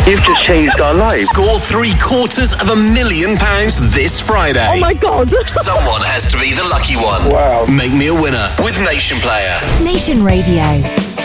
You've just changed our lives. Score £750,000 this Friday. Oh my God. Someone has to be the lucky one. Wow. Make me a winner with Nation Player. Nation Radio.